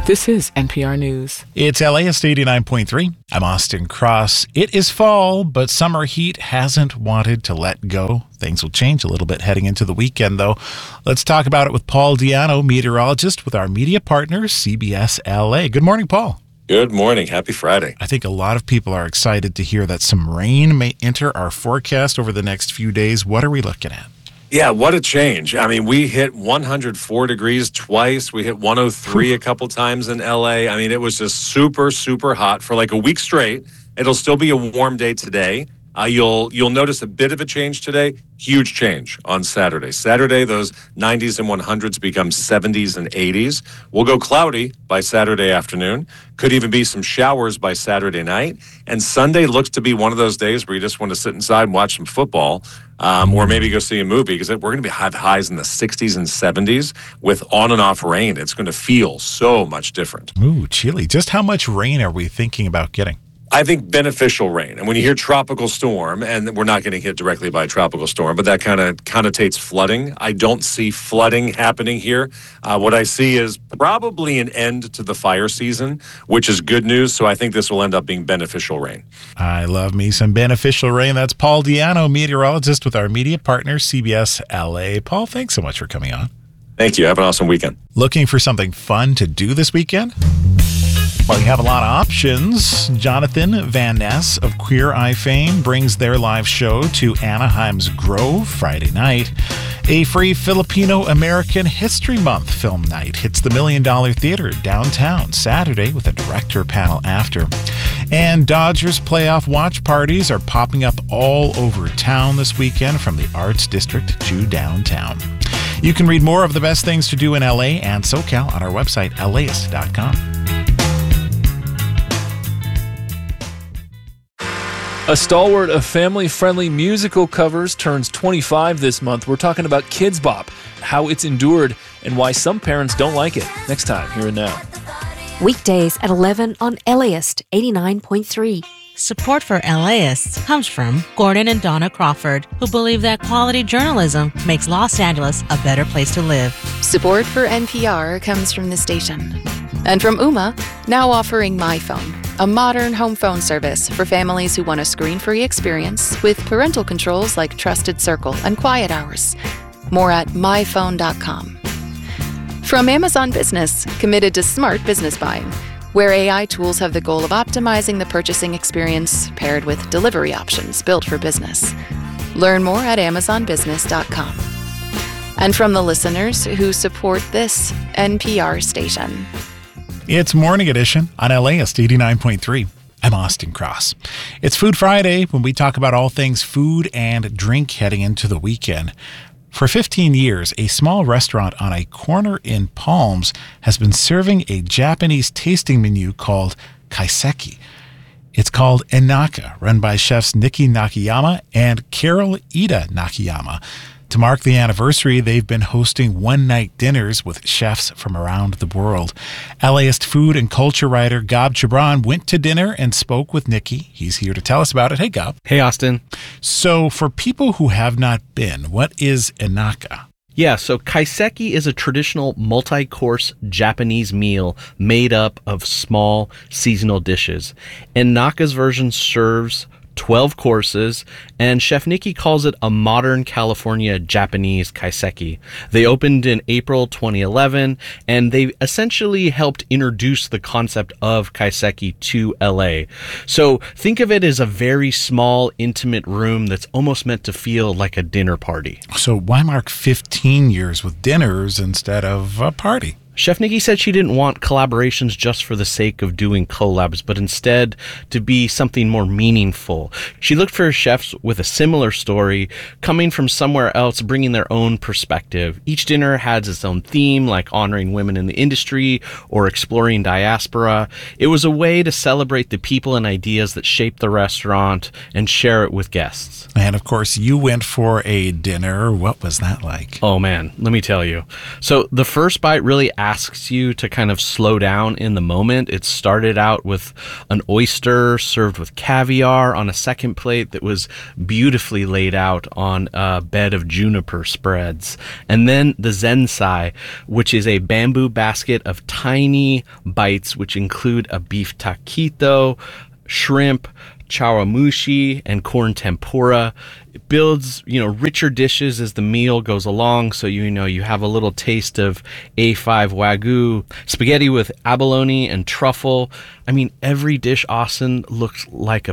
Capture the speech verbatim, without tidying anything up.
This is N P R News. It's L A S eighty-nine point three. I'm Austin Cross. It is fall, but summer heat hasn't wanted to let go. Things will change a little bit heading into the weekend, though. Let's talk about it with Paul Diano, meteorologist with our media partner, C B S L A. Good morning, Paul. Good morning. Happy Friday. I think a lot of people are excited to hear that some rain may enter our forecast over the next few days. What are we looking at? Yeah, what a change. I mean, we hit one hundred four degrees twice. We hit one oh three a couple times in L A. I mean, it was just super, super hot for like a week straight. It'll still be a warm day today. Uh, you'll you'll notice a bit of a change today. Huge change on Saturday. Saturday, those nineties and one hundreds become seventies and eighties. We'll go cloudy by Saturday afternoon. Could even be some showers by Saturday night. And Sunday looks to be one of those days where you just want to sit inside and watch some football, um, or maybe go see a movie, because we're going to be have highs in the sixties and seventies with on and off rain. It's going to feel so much different. Ooh, chilly. Just how much rain are we thinking about getting? I think beneficial rain. And when you hear tropical storm, and we're not getting hit directly by a tropical storm, but that kind of connotates flooding. I don't see flooding happening here. Uh, what I see is probably an end to the fire season, which is good news. So I think this will end up being beneficial rain. I love me some beneficial rain. That's Paul Diano, meteorologist with our media partner, C B S L A. Paul, thanks so much for coming on. Thank you. Have an awesome weekend. Looking for something fun to do this weekend? Well, you have a lot of options. Jonathan Van Ness of Queer Eye fame brings their live show to Anaheim's Grove Friday night. A free Filipino-American History Month film night hits the Million Dollar Theater downtown Saturday with a director panel after. And Dodgers playoff watch parties are popping up all over town this weekend, from the Arts District to downtown. You can read more of the best things to do in L A and SoCal on our website, L A S dot com. A stalwart of family-friendly musical covers turns twenty-five this month. We're talking about Kidz Bop, how it's endured, and why some parents don't like it. Next time, Here and Now. Weekdays at eleven on L A S eighty-nine point three. Support for L A S comes from Gordon and Donna Crawford, who believe that quality journalism makes Los Angeles a better place to live. Support for N P R comes from the station. And from Ooma, now offering MyPhone, a modern home phone service for families who want a screen-free experience with parental controls like Trusted Circle and Quiet Hours. More at my phone dot com. From Amazon Business, committed to smart business buying, where A I tools have the goal of optimizing the purchasing experience paired with delivery options built for business. Learn more at amazon business dot com. And from the listeners who support this N P R station. It's Morning Edition on L A S eighty-nine point three. I'm Austin Cross. It's Food Friday, when we talk about all things food and drink heading into the weekend. For fifteen years, a small restaurant on a corner in Palms has been serving a Japanese tasting menu called kaiseki. It's called Enaka, run by chefs Nikki Nakayama and Carol Ida Nakayama. To mark the anniversary, they've been hosting one-night dinners with chefs from around the world. L A S food and culture writer Gab Gibran went to dinner and spoke with Nikki. He's here to tell us about it. Hey, Gab. Hey, Austin. So for people who have not been, what is Enaka? Yeah, so kaiseki is a traditional multi-course Japanese meal made up of small seasonal dishes. Enaka's version serves twelve courses, and Chef Nikki calls it a modern California Japanese kaiseki. They opened in April twenty eleven, and they essentially helped introduce the concept of kaiseki to L A. So think of it as a very small, intimate room that's almost meant to feel like a dinner party. So why mark fifteen years with dinners instead of a party? Chef Nikki said she didn't want collaborations just for the sake of doing collabs, but instead to be something more meaningful. She looked for chefs with a similar story, coming from somewhere else, bringing their own perspective. Each dinner has its own theme, like honoring women in the industry or exploring diaspora. It was a way to celebrate the people and ideas that shape the restaurant and share it with guests. And of course, you went for a dinner. What was that like? Oh man, let me tell you. So the first bite really asks you to kind of slow down in the moment. It started out with an oyster served with caviar on a second plate that was beautifully laid out on a bed of juniper spreads. And then the zensai, which is a bamboo basket of tiny bites, which include a beef taquito, shrimp, chawamushi, and corn tempura. It builds, you know, richer dishes as the meal goes along, so you know you have a little taste of A five Wagyu, spaghetti with abalone and truffle. I mean, every dish, Austin, looks like a